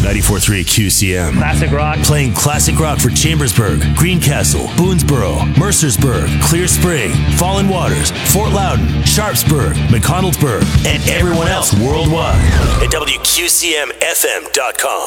94.3 QCM. Classic rock. Playing classic rock for Chambersburg, Greencastle, Boonesboro, Mercersburg, Clear Spring, Fallen Waters, Fort Loudon, Sharpsburg, McConnellsburg, and everyone else worldwide at WQCMFM.com.